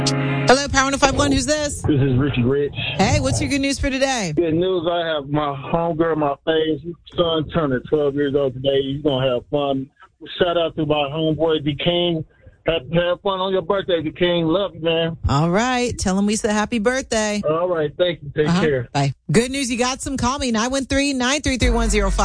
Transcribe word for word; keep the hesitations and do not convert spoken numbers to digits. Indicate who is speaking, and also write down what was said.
Speaker 1: Hello, Power one oh five one. Who's this?
Speaker 2: This is Richie Rich.
Speaker 1: Hey, what's your good news for today?
Speaker 2: Good news. I have my homegirl, my face son, turning twelve years old today. He's going to have fun. Shout out to my homeboy, D King. Have, have fun on your birthday, D King. Love you, man.
Speaker 1: All right. Tell him we said happy birthday.
Speaker 2: All right. Thank you. Take
Speaker 1: uh-huh.
Speaker 2: care.
Speaker 1: Bye. Good news. You got some. Call me, nine one three, nine three three, one zero five.